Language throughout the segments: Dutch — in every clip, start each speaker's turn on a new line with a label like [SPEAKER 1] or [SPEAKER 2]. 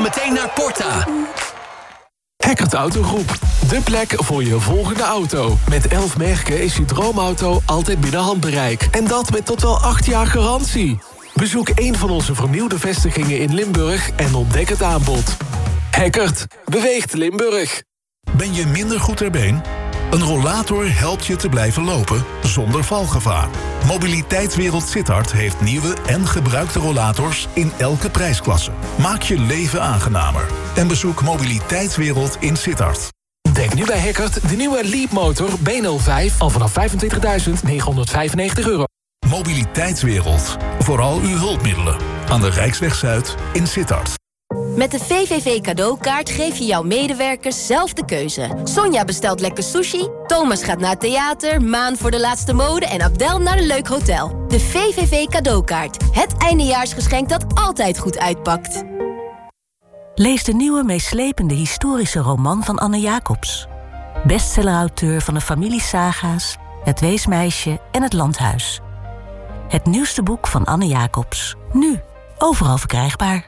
[SPEAKER 1] meteen naar Porta.
[SPEAKER 2] Heckert Autogroep, de plek voor je volgende auto. Met 11 merken is je droomauto altijd binnen handbereik. En dat met tot wel 8 jaar garantie. Bezoek een van onze vernieuwde vestigingen in Limburg en ontdek het aanbod. Heckert, beweegt Limburg.
[SPEAKER 3] Ben je minder goed ter been? Een rollator helpt je te blijven lopen zonder valgevaar. Mobiliteitswereld Sittard heeft nieuwe en gebruikte rollators in elke prijsklasse. Maak je leven aangenamer. En bezoek Mobiliteitswereld in Sittard.
[SPEAKER 2] Ontdek nu bij Heckert de nieuwe Leapmotor B05 al vanaf €25.995.
[SPEAKER 3] Mobiliteitswereld. Vooral uw hulpmiddelen. Aan de Rijksweg Zuid in Sittard.
[SPEAKER 4] Met de VVV cadeaukaart geef je jouw medewerkers zelf de keuze. Sonja bestelt lekker sushi, Thomas gaat naar het theater, Maan voor de laatste mode en Abdel naar een leuk hotel. De VVV cadeaukaart. Het eindejaarsgeschenk dat altijd goed uitpakt.
[SPEAKER 5] Lees de nieuwe meeslepende historische roman van Anne Jacobs. Bestsellerauteur van de familiesaga's, Het Weesmeisje en Het Landhuis. Het nieuwste boek van Anne Jacobs. Nu, overal verkrijgbaar.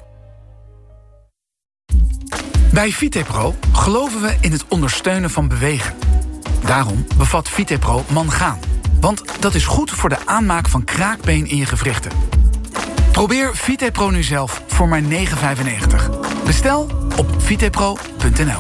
[SPEAKER 6] Bij Vitepro geloven we in het ondersteunen van bewegen. Daarom bevat Vitepro mangaan. Want dat is goed voor de aanmaak van kraakbeen in je gewrichten. Probeer Vitepro nu zelf voor maar €9,95. Bestel op vitepro.nl.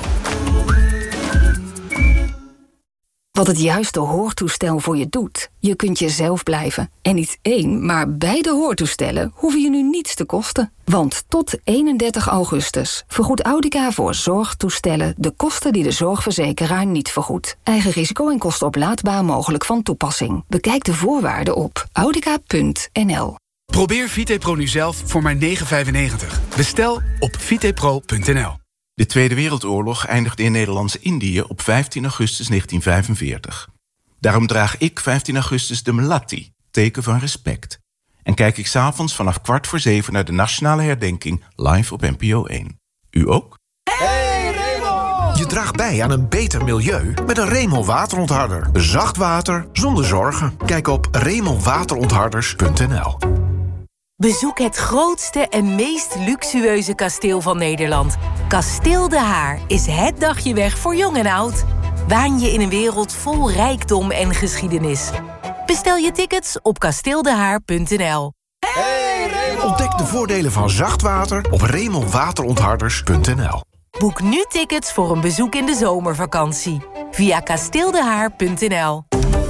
[SPEAKER 7] Wat het juiste hoortoestel voor je doet. Je kunt jezelf blijven. En niet 1, maar beide hoortoestellen hoeven je nu niets te kosten. Want tot 31 augustus vergoedt Audica voor zorgtoestellen de kosten die de zorgverzekeraar niet vergoedt. Eigen risico en kosten oplaadbaar mogelijk van toepassing. Bekijk de voorwaarden op audica.nl.
[SPEAKER 6] Probeer Vitepro nu zelf voor maar €9,95. Bestel op vitepro.nl.
[SPEAKER 8] De Tweede Wereldoorlog eindigde in Nederlands-Indië op 15 augustus 1945. Daarom draag ik 15 augustus de melatti, teken van respect. En kijk ik 's avonds vanaf 6:15 naar de nationale herdenking live op NPO 1. U ook?
[SPEAKER 9] Hey Remo! Je draagt bij aan een beter milieu met een Remo waterontharder. Zacht water zonder zorgen. Kijk op remowaterontharders.nl.
[SPEAKER 10] Bezoek het grootste en meest luxueuze kasteel van Nederland. Kasteel De Haar is het dagje weg voor jong en oud. Waan je in een wereld vol rijkdom en geschiedenis. Bestel je tickets op kasteeldehaar.nl.
[SPEAKER 9] Ontdek de voordelen van zacht water op remowaterontharders.nl.
[SPEAKER 10] Boek nu tickets voor een bezoek in de zomervakantie. Via kasteeldehaar.nl.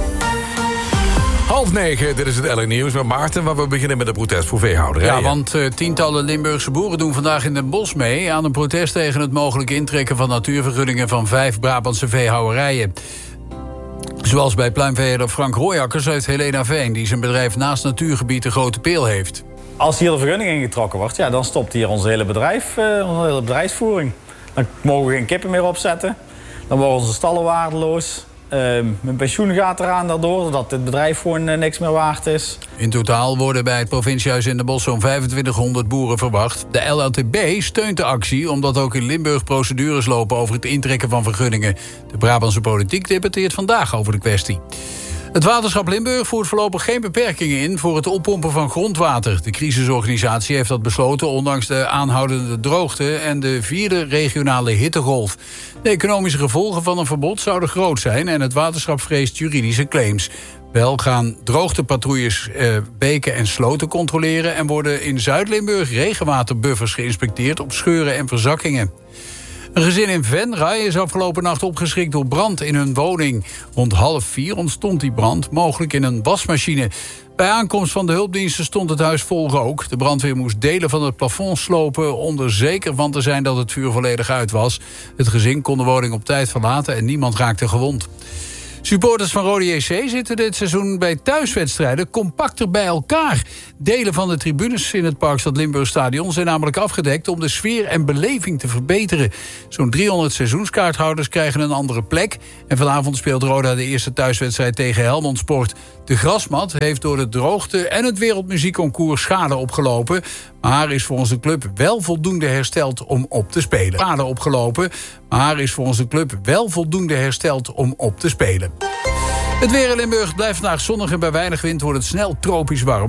[SPEAKER 11] 8:30, dit is het LR Nieuws met Maarten, waar we beginnen met een protest voor veehouderijen.
[SPEAKER 12] Ja, want tientallen Limburgse boeren doen vandaag in Den Bosch mee aan een protest tegen het mogelijk intrekken van natuurvergunningen van 5 Brabantse veehouderijen. Zoals bij pluimveehouder Frank Rooijakkers uit Helena Veen, die zijn bedrijf naast natuurgebied de Grote Peel heeft.
[SPEAKER 13] Als hier de vergunning ingetrokken wordt, ja, dan stopt hier ons hele bedrijf, onze hele bedrijfsvoering. Dan mogen we geen kippen meer opzetten, dan worden onze stallen waardeloos. Mijn pensioen gaat eraan daardoor, zodat het bedrijf gewoon niks meer waard is.
[SPEAKER 12] In totaal worden bij het provinciehuis in Den Bosch zo'n 2500 boeren verwacht. De LLTB steunt de actie omdat ook in Limburg procedures lopen over het intrekken van vergunningen. De Brabantse politiek debatteert vandaag over de kwestie. Het Waterschap Limburg voert voorlopig geen beperkingen in voor het oppompen van grondwater. De crisisorganisatie heeft dat besloten ondanks de aanhoudende droogte en de 4e regionale hittegolf. De economische gevolgen van een verbod zouden groot zijn en het waterschap vreest juridische claims. Wel gaan droogtepatrouilles beken en sloten controleren en worden in Zuid-Limburg regenwaterbuffers geïnspecteerd op scheuren en verzakkingen. Een gezin in Venray is afgelopen nacht opgeschrikt door brand in hun woning. Rond 3:30 ontstond die brand, mogelijk in een wasmachine. Bij aankomst van de hulpdiensten stond het huis vol rook. De brandweer moest delen van het plafond slopen om er zeker van te zijn dat het vuur volledig uit was. Het gezin kon de woning op tijd verlaten en niemand raakte gewond. Supporters van Rode JC zitten dit seizoen bij thuiswedstrijden compacter bij elkaar. Delen van de tribunes in het Parkstad Limburg Stadion zijn namelijk afgedekt om de sfeer en beleving te verbeteren. Zo'n 300 seizoenskaarthouders krijgen een andere plek. En vanavond speelt Roda de eerste thuiswedstrijd tegen Helmond Sport. De grasmat heeft door de droogte en het Wereldmuziekconcours schade opgelopen. Maar is volgens de club wel voldoende hersteld om op te spelen. Schade opgelopen, maar is volgens de club wel voldoende hersteld om op te spelen. Het weer in Limburg blijft vandaag zonnig en bij weinig wind wordt het snel tropisch warm.